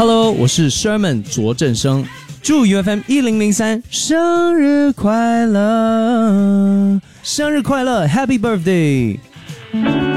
Hello， 我是 Sherman 卓正生，祝 UFM 1003生日快乐，生日快乐 ，Happy Birthday！